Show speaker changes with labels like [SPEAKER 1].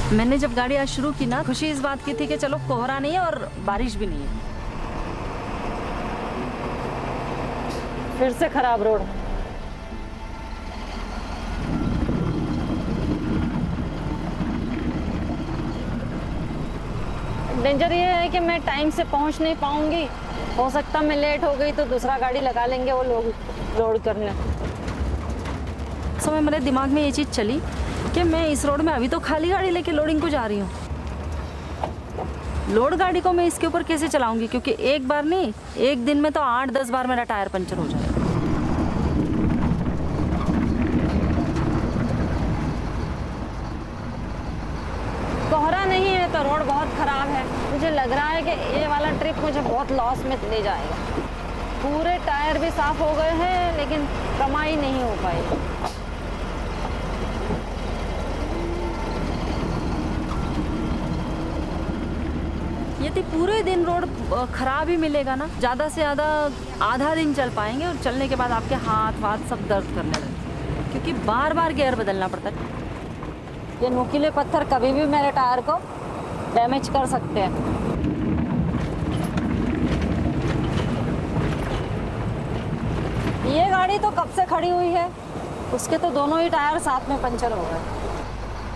[SPEAKER 1] मैंने जब गाड़ी आज शुरू की ना, खुशी इस बात की थी कि चलो कोहरा नहीं है और बारिश भी नहीं है।
[SPEAKER 2] फिर से खराब रोड। डेंजर ये है कि मैं टाइम से पहुंच नहीं पाऊंगी। हो सकता मैं लेट हो गई तो दूसरा गाड़ी लगा लेंगे वो लोग लोड करने।
[SPEAKER 1] समय मेरे दिमाग में ये चीज़ चली कि मैं इस रोड में अभी तो खाली गाड़ी लेके लोडिंग को जा रही हूँ। लोड गाड़ी को मैं इसके ऊपर कैसे चलाऊंगी, क्योंकि एक बार नहीं, एक दिन में तो 8-10 बार मेरा टायर पंचर हो जाएगा।
[SPEAKER 2] कोहरा नहीं है तो रोड बहुत खराब है। मुझे लग रहा है कि ये वाला ट्रिप मुझे बहुत लॉस में ले जाएगा। पूरे टायर भी साफ हो गए हैं लेकिन कमाई नहीं हो पाई।
[SPEAKER 1] यदि पूरे दिन रोड खराब ही मिलेगा ना, ज़्यादा से ज़्यादा आधा दिन चल पाएंगे और चलने के बाद आपके हाथ वाथ सब दर्द करने लगे, क्योंकि बार बार गियर बदलना पड़ता है।
[SPEAKER 2] ये नुकीले पत्थर कभी भी मेरे टायर को डैमेज कर सकते हैं। ये गाड़ी तो कब से खड़ी हुई है, उसके तो दोनों ही टायर साथ में पंचर हो गए।